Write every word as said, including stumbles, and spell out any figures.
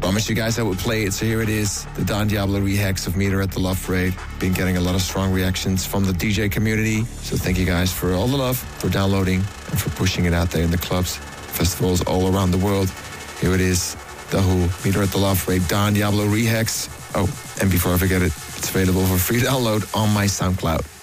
Promised you guys I would play it, so here it is. The Don Diablo rehex of Meter at the Love Parade. Been getting a lot of strong reactions from the D J community. So thank you guys for all the love, for downloading, and for pushing it out there in the clubs, festivals all around the world. Here it is, The Who, Meter at the Love Parade, Don Diablo rehex. Oh, and before I forget it, it's available for free download on my SoundCloud.